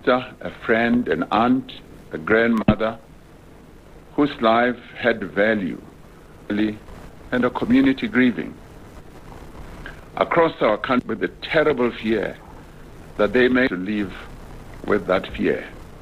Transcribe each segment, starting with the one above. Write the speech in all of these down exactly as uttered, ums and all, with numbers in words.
sister, a friend, an aunt, a grandmother, whose life had value, and a community grieving. Across our country, with the terrible fear that they may live with that fear.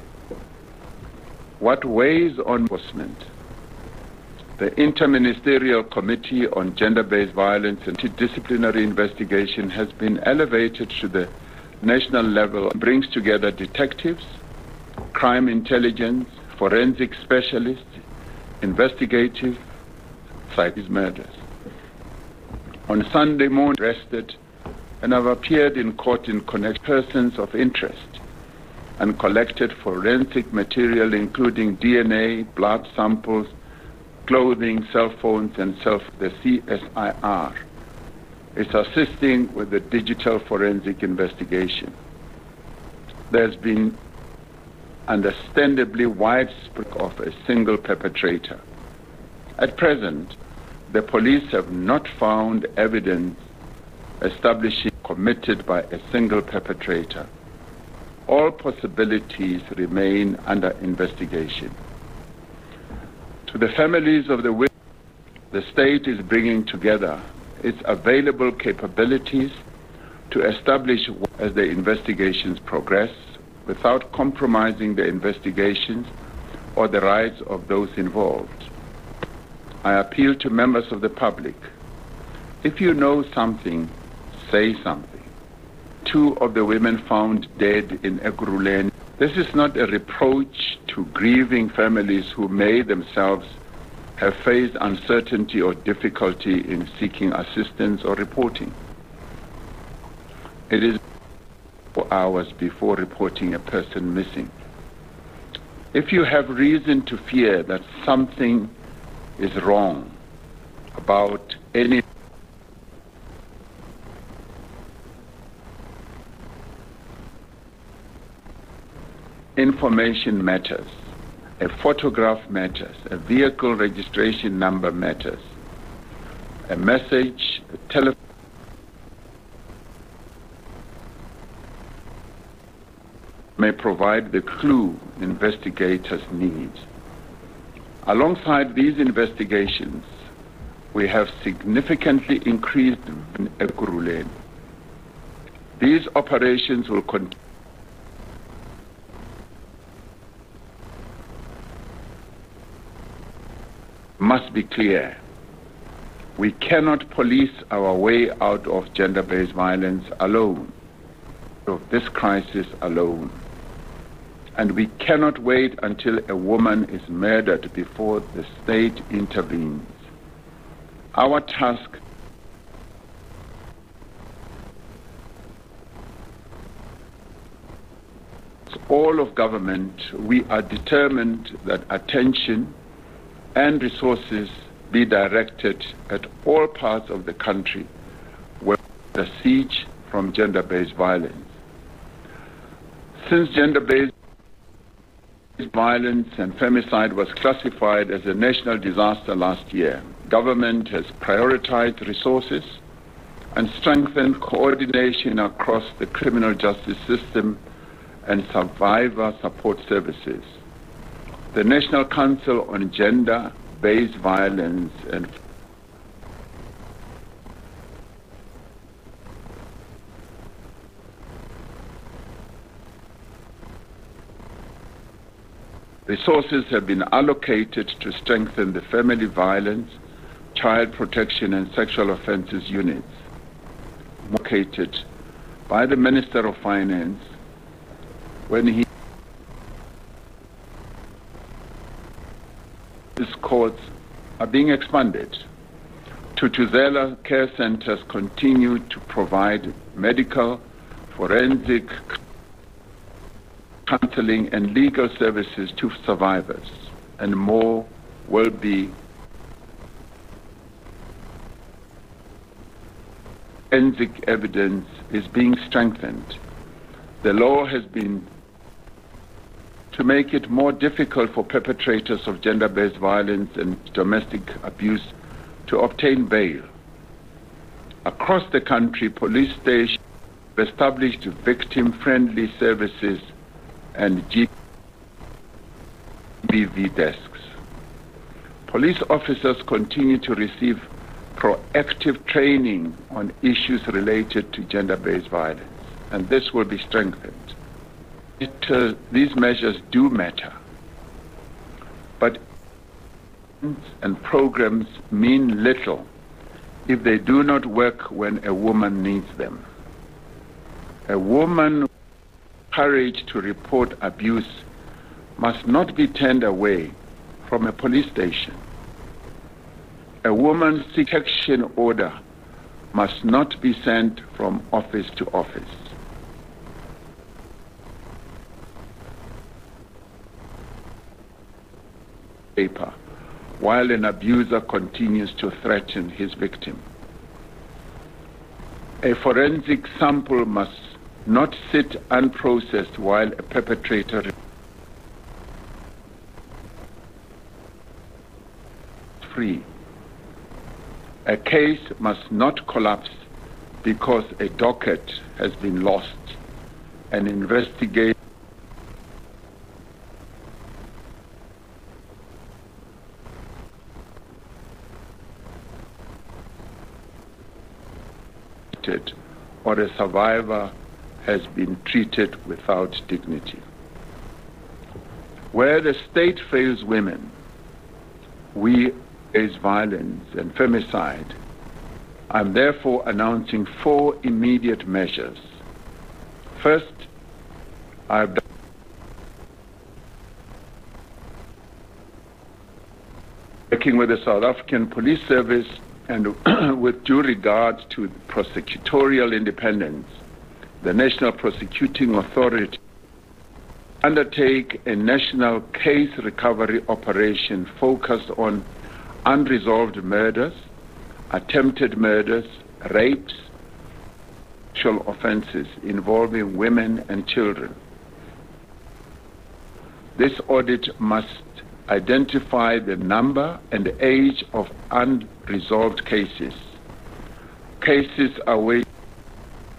What weighs on enforcement? The Interministerial Committee on Gender-Based Violence and Disciplinary Investigation has been elevated to the national level and brings together detectives, crime intelligence, forensic specialists, investigative, psychiatrists, murders. On Sunday morning, arrested and have appeared in court in connect persons of interest and collected forensic material including D N A, blood samples, clothing, cell phones, and self. The C S I R is assisting with the digital forensic investigation. There's been understandably widespread of a single perpetrator. At present, the police have not found evidence establishing committed by a single perpetrator. All possibilities remain under investigation. To the families of the victims, the state is bringing together its available capabilities to establish as the investigations progress without compromising the investigations or the rights of those involved. I appeal to members of the public. If you know something, say something. Two of the women found dead in Ekurhuleni. This is not a reproach to grieving families who may themselves have faced uncertainty or difficulty in seeking assistance or reporting. It is four hours before reporting a person missing. If you have reason to fear that something is wrong about any information matters, a photograph matters, a vehicle registration number matters, a message, a telephone may provide the clue investigators need. Alongside these investigations, we have significantly increased in Ekurhuleni. These operations will continue. Must be clear. We cannot police our way out of gender-based violence alone, of this crisis alone. And we cannot wait until a woman is murdered before the state intervenes. Our task is all of government. We are determined that attention and resources be directed at all parts of the country where the siege from gender-based violence. Since gender-based violence and femicide was classified as a national disaster last year, government has prioritized resources and strengthened coordination across the criminal justice system and survivor support services. The National Council on Gender-Based Violence and resources have been allocated to strengthen the family violence, child protection and sexual offences units, located by the Minister of Finance when he These courts are being expanded. Thuthuzela care centers continue to provide medical, forensic, counseling and legal services to survivors, and more will be. Forensic evidence is being strengthened. The law has been to make it more difficult for perpetrators of gender-based violence and domestic abuse to obtain bail. Across the country, police stations have established victim-friendly services and G B V desks. Police officers continue to receive proactive training on issues related to gender-based violence, and this will be strengthened. It, uh, these measures do matter, but and programs mean little if they do not work when a woman needs them. A woman courage to report abuse must not be turned away from a police station. A woman's protection order must not be sent from office to office. Paper, while an abuser continues to threaten his victim. A forensic sample must not sit unprocessed while a perpetrator is free. A case must not collapse because a docket has been lost. An investigation or a survivor has been treated without dignity. Where the state fails women, we face violence and femicide. I'm therefore announcing four immediate measures. First, I've done working with the South African Police Service and with due regard to prosecutorial independence, the National Prosecuting Authority undertake a national case recovery operation focused on unresolved murders, attempted murders, rapes, sexual offenses involving women and children. This audit must identify the number and age of unresolved cases. Cases awaiting